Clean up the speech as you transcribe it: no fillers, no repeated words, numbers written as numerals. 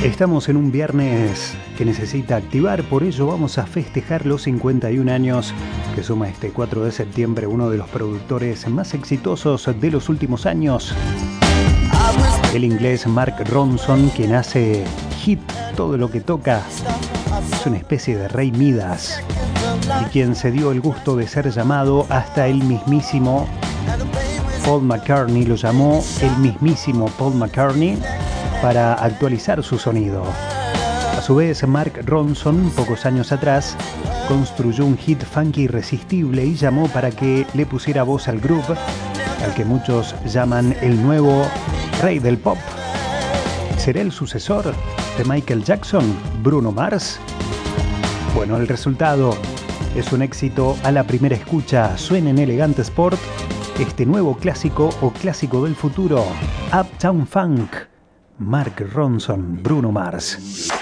Estamos en un viernes que necesita activar, por ello vamos a festejar los 51 años que suma este 4 de septiembre uno de los productores más exitosos de los últimos años, el inglés Mark Ronson, quien hace hit todo lo que toca. Es una especie de rey Midas y quien se dio el gusto de ser llamado hasta el mismísimo Paul McCartney, lo llamó el mismísimo Paul McCartney para actualizar su sonido. A su vez, Mark Ronson, pocos años atrás, construyó un hit funky irresistible y llamó para que le pusiera voz al grupo, al que muchos llaman el nuevo rey del pop. ¿Será el sucesor de Michael Jackson, Bruno Mars? Bueno, el resultado es un éxito a la primera escucha. Suena en Elegante Sport este nuevo clásico o clásico del futuro, Uptown Funk, Mark Ronson, Bruno Mars.